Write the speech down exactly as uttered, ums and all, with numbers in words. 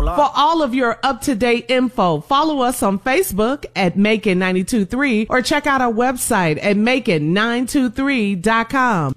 lot. For all of your up-to-date info, follow us on Facebook at Macon nine two three or check out our website at Macon nine two three dot com.